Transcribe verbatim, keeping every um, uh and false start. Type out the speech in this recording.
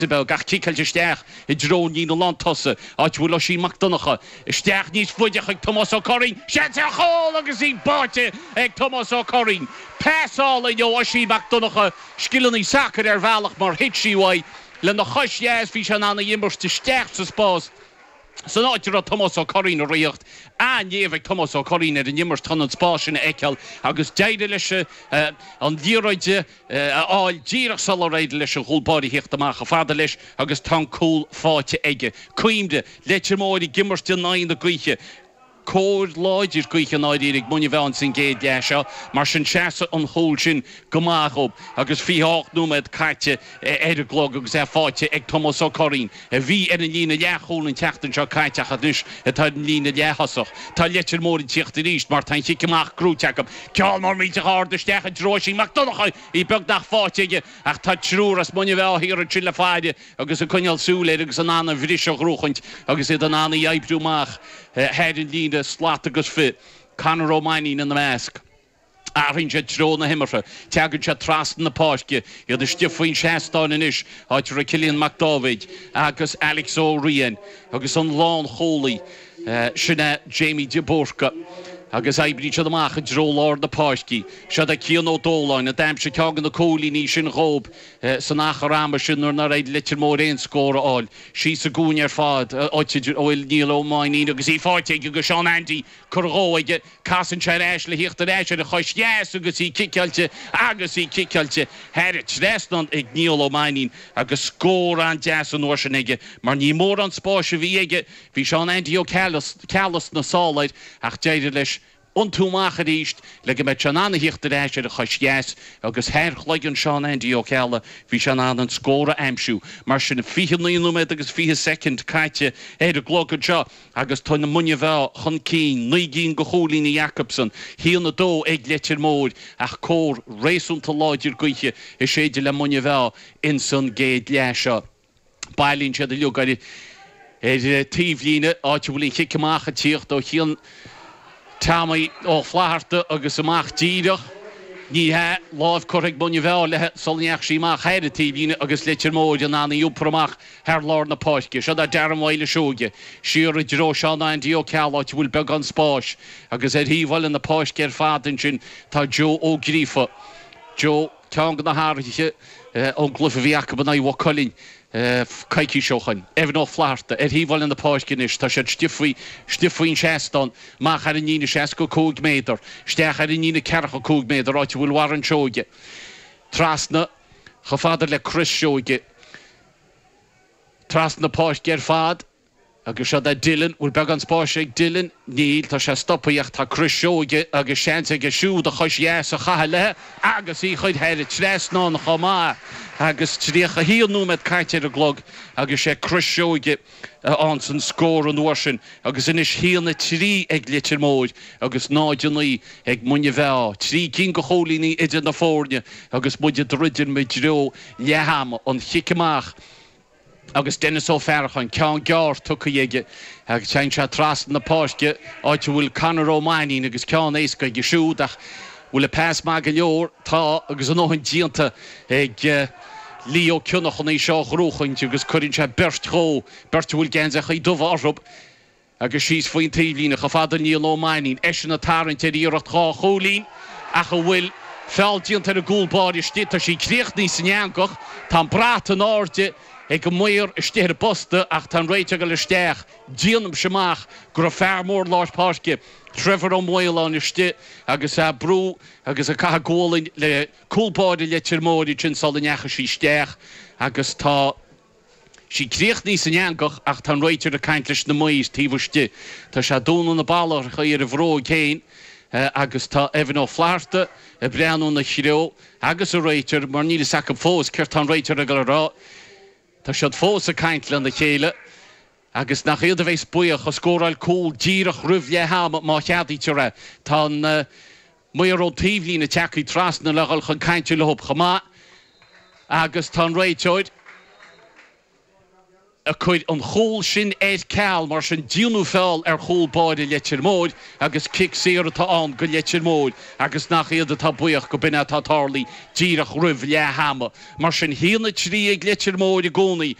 Be gach kikel steach i dro ní no land tosse áit bhfuil sí Macdonacha steach níos fuideach ag Thomas O'Corrin sé a chó agus í báte ag Thomas O'Corrin pesála jo a sí Macdonacha skillan í sacr ar bhealach mar hit síhai le na chois yes hí se anna immerste steach sa spás San áitir a Thomas O'Corrin a riocht a néomh Thomas O'Corrin ar an immers tan an spásin eiceal agus deide leis an díroide áil díreach sal réide leis an chulbáí hiocht amach a fada leis agus tan cúl fáte aige. Cuimde leite móí gimmers den nain na gcuiche cód láidir gcuiche náidir ag muna bhean sin géad leisio mar sin seasa an hól sin gomáchob agus fiácht númed caite éidir glog agus é fáte ag Thomas O'Corrin a bhí ar an lína leachúil an teachtain seo caiteach a dúis atá an lína leachasach tá leitir mór an tíocht a ríist mar tain si cymach grúteacham ceall mar míte háir steach a dróisí Macdonacha í beg nach fáte aige ach tá trúr as muna bheá hir an trille fáide agus a cuineal súléir agus an anna bhrísio grúchaint agus iad an anna jaibbrúmach head in lína slát agus fit Conor O'Mahony in the mask Arin sé tro na himmerse tegann se trastan na páisce iad a stifuoin seastáin in isis áitir a Cillian McDavid agus Alex O'Ryan agus an lán cholaí sinna Jamie Deborka agus aibrí se amach a dro lár na páisci se a Cian O'Doláin a daim se ceagan na cólí ní sin rób san nach rama sin nar na raid litir mór éon scóra áil sí sa gún ar fád áitidir óil Neil O'Mahony agus í fáte agus Sean Andy churróige casan se éis le hiocht a éis a chois yes agus í ciceilte agus í ciceilte heirit restan ag Neil O'Mahony agus scór an deas an orsin aige mar ní mór an spáise bhí aige bhí Sean Andy ó cealas na sálaid ach deidir leis Untúmach a ríist le go met an anna hiocht a éis a chois yes agus heir chloigan Sean Andy ó ceala bhí se an an scóra aimsú mar sin na fihe níúméid agus fihe second caite éidir glogad seo agus tá na munne bheh chun cín nuigín go cholína Jacobson híon na dó ag leitir mód ach cór rééisúnta láidir gcuiche i séidir le munne bheh in san géad leisio. Bailín se a lugarí é tíomhlíne áte bhfuil chiicamach a tíocht ó chéan Támaí ó flaharta agus amach díireach ní he láh chuig bunne bheh le solneach sí má chéir tíhíine agus leitir móid an anna úpramach thar lár na páisce se a dearmhaile seoge siar a dró Seán Andy ó ceáit bhfuil beg an spáis agus é híhil in na páisce ar fádan sin tá Joe ó Grífa Joe teangan na háirithe ón glufa bhíacha ban éhha colín caiici seochan evan ó flaharta ar híhil in na páiscinis tá sé stifuí stifuoin seaán mach ar an nína seaas go cúg méidir steach ar an nína ceach go cúg méidir áit bhfuil war an seoge trasna cha fáidir le Chris seoge trasna páisce ar fád agus se a Dylan bhfuil beg an spáise ag Dylan níl tá sé stoppaíocht tá Chris seoge agus seansa go siúd a chuis yes a chathe le agus í chuid heidir tres ná na chomá agus tríocha híonú med caiite a glog agus sé Chris seoge an san scór an uairsin agus inis híanna trí ag litir móid agus náidirnaí ag munne bheh trí cin go cholíní idir na fórne agus muide dridir me dró leham an chiicamach agus Dennis O'Farrachan cean gear tucha dhéige agus tein se trastan na páisce áite bhfuil Conor O'Mahony agus cean éasca go siúdach bhfuil a pás má go leor tá agus an óhain díanta ag Leo Cunach an é seo grúchaint agus chuirn se bert cho bert bhfuil gceanach í dumh arb agus síos faoin tíhlína cha fada Neil O'Mahony eis na tarint ar íirecht chá cholín a go bhfuil fáiltíanta a gúlbáir stita sí críocht níos san neangach tá brat an áirde ag go muir istíir bosta ach tá réite go le steach díanam semach gur a fear mór láis páisce Trevor O'Moyle iste agus a brú agus a cath ggólainn le cúlbáide leitir móí sin sal necha sí steach agus tá sí críocht níos san neangach ach tá réitir a caiint leis na muís tíomhiste tá se dúna na ballach chu ar a bhró céin agus tá Evan ó Flaharta a breanú na chireó agus a réitir mar níle sac fós ceir tá réitir a go rá Tá siad fós a caiint le na chéile agus nach iad a bhééis buíoch a scóráil cúil díirech rih ha má cheadíte ra tá muar ó tíomhlína teachaí trasna leáil chun caiinte le hop chamá agus tá réiteid a chuid an chóil sin éid ceall mar sin diúnú fel ar chóilbáide letir móid agus cic séar atá an go letir móid agus nach iad atá buíoch go binne tá tarlaí díreach rih le hama mar sin híanana trí ag letir móid a gcónaí